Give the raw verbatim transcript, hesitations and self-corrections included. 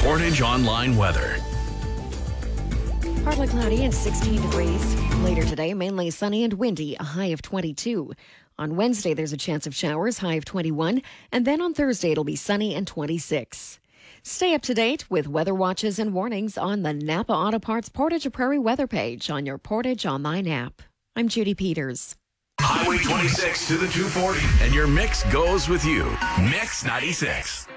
Portage Online weather. Partly cloudy and sixteen degrees. Later today, mainly sunny and windy, a high of twenty-two. On Wednesday, there's a chance of showers, high of twenty-one. And then on Thursday, it'll be sunny and twenty-six. Stay up to date with weather watches and warnings on the Napa Auto Parts Portage Prairie weather page on your Portage Online app. I'm Judy Peters. Highway twenty-six to the two forty, and your mix goes with you. Mix ninety-six.